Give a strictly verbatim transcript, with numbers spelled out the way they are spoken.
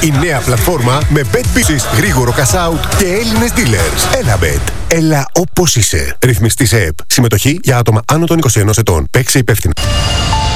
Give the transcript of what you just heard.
Η νέα πλατφόρμα με bet pieces, γρήγορο cash out και Έλληνες dealers. Έλα bet. Έλα όπως είσαι. Ρυθμιστής ΕΕΠ. Συμμετοχή για άτομα άνω των είκοσι ενός ετών. Παίξε υπεύθυνα.